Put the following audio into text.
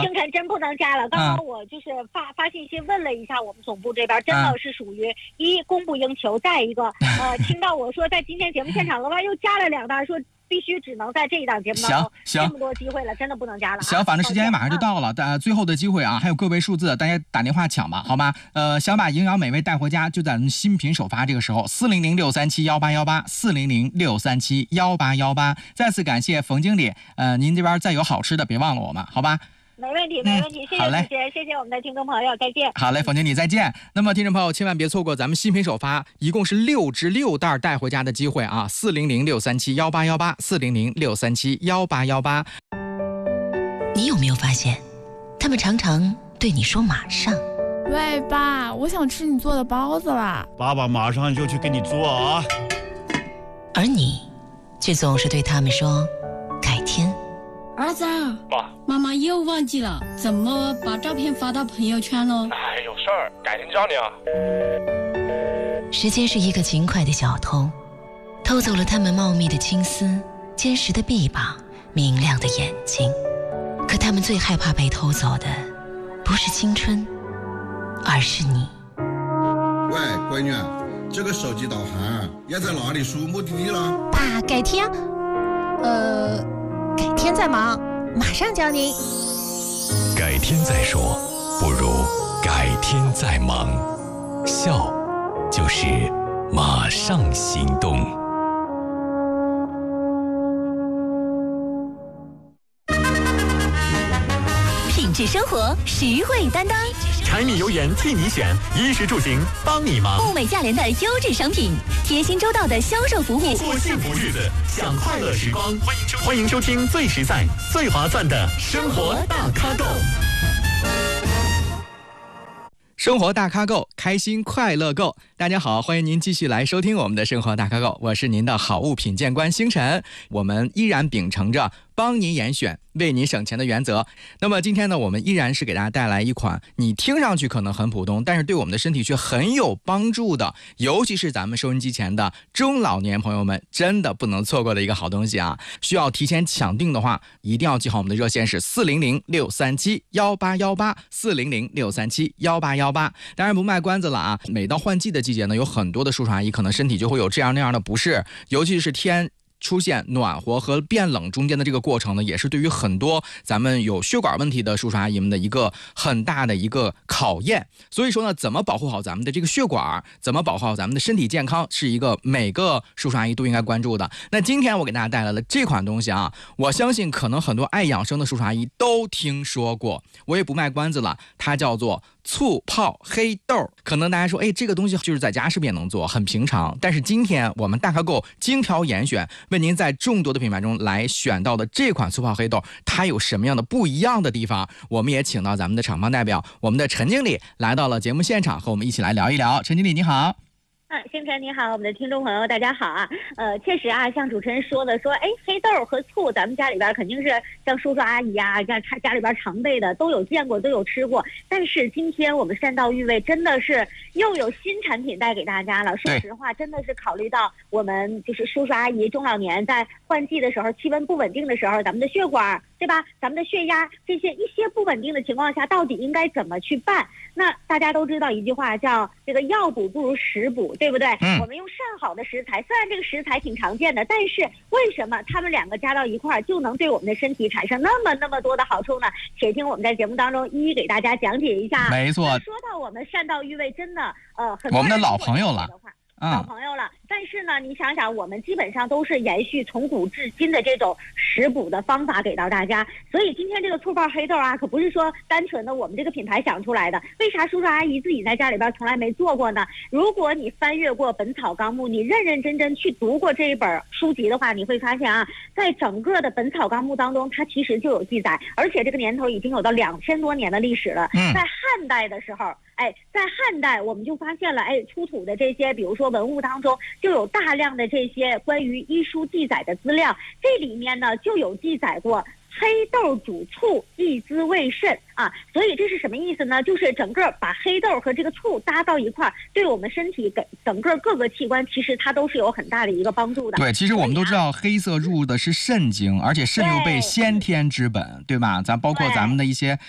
星辰真不能加了。刚刚我就是发信息问了一下我们总部这边，真的是属于一供不应求，再一个听到我说在今天节目现场的话又加了2档，说必须只能在这一档节目当中， 行， 这么多机会了，真的不能加了。 行，反正时间也马上就到了，最后的机会啊，还有个位数字，大家打电话抢吧，好吗？想把营养美味带回家，就在我们新品首发这个时候，400-637-1818，400-637-1818。再次感谢冯经理，您这边再有好吃的，别忘了我们，好吧？ 没问题，没问题，谢谢主持人，谢谢我们的听众朋友，再见。 好嘞，冯经理再见。那么听众朋友千万别错过咱们新品首发，一共是6只6袋带回家的机会啊！400-637-1818，400-637-1818。 你有没有发现，他们常常对你说马上？ 喂，爸，我想吃你做的包子啦！ 爸爸马上就去给你做啊！ 而你却总是对他们说改天。 儿子， 爸， 妈妈又忘记了怎么把照片发到朋友圈喽。 哎，有事儿，改天教你啊。 时间是一个勤快的小偷，偷走了他们茂密的青丝、坚实的臂膀、明亮的眼睛。可他们最害怕被偷走的，不是青春，而是你。 喂，闺女，这个手机导航要在哪里输目的地了？ 爸，改天。改天再忙，马上教您。 改天再说，不如改天再忙。笑，就是马上行动。 品质生活，实惠担当。 柴米油盐替你选，衣食住行帮你忙。 物美价廉的优质商品，贴心周到的销售服务， 过幸福日子，享快乐时光。欢迎收听最实在、最划算的生活大咖购。 生活大咖购，开心快乐购。大家好，欢迎您继续来收听我们的生活大咖购，我是您的好物品鉴官星辰。我们依然秉承着帮您严选、为您省钱的原则。那么今天呢，我们依然是给大家带来一款你听上去可能很普通，但是对我们的身体却很有帮助的，尤其是咱们收音机前的中老年朋友们真的不能错过的一个好东西啊！需要提前抢定的话，一定要记好我们的热线是400-637-1818，400-637-1818。当然不卖关子了啊！每到换季的季节呢，有很多的叔叔阿姨可能身体就会有这样那样的不适，尤其是天出现暖和和变冷中间的这个过程呢，也是对于很多咱们有血管问题的叔叔阿姨们的一个很大的一个考验。所以说呢，怎么保护好咱们的这个血管，怎么保护好咱们的身体健康，是一个每个叔叔阿姨都应该关注的。那今天我给大家带来了这款东西啊，我相信可能很多爱养生的叔叔阿姨都听说过，我也不卖关子了，它叫做醋泡黑豆。可能大家说，这个东西就是在家是不是也能做，很平常。但是今天我们大咖购精挑严选，为您在众多的品牌中来选到的这款醋泡黑豆，它有什么样的不一样的地方？我们也请到咱们的厂方代表，我们的陈经理来到了节目现场，和我们一起来聊一聊。陈经理你好。 星辰你好，我们的听众朋友大家好啊。确实啊，像主持人说的，黑豆和醋，咱们家里边肯定是像叔叔阿姨啊，家里边常备的都有见过，都有吃过。但是今天我们善道育味真的是又有新产品带给大家了。说实话，真的是考虑到我们就是叔叔阿姨、中老年在换季的时候，气温不稳定的时候，咱们的血管对吧，咱们的血压这些一些不稳定的情况下，到底应该怎么去办？那大家都知道一句话叫这个药补不如食补，对不对？我们用上好的食材，虽然这个食材挺常见的，但是为什么他们两个加到一块儿就能对我们的身体产生那么多的好处呢？且听我们在节目当中一一给大家讲解一下。 没错， 说到我们善道育味，真的很多我们的老朋友了。 老朋友了，但是呢，你想想，我们基本上都是延续从古至今的这种食补的方法给到大家。所以今天这个醋泡黑豆啊，可不是说单纯的我们这个品牌想出来的。为啥叔叔阿姨自己在家里边从来没做过呢？如果你翻阅过《本草纲目》，你认认真真去读过这一本书籍的话，你会发现啊，在整个的《本草纲目》当中，它其实就有记载，而且这个年头已经有到2000多年的历史了。在汉代的时候。在汉代我们就发现了，出土的这些比如说文物当中就有大量的这些关于医书记载的资料，这里面呢就有记载过黑豆煮醋益滋胃肾啊，所以这是什么意思呢？就是整个把黑豆和这个醋搭到一块儿，对我们身体整个各个器官其实它都是有很大的一个帮助的。 对，其实我们都知道黑色入的是肾经，而且肾又被先天之本，对吧？包括咱们的一些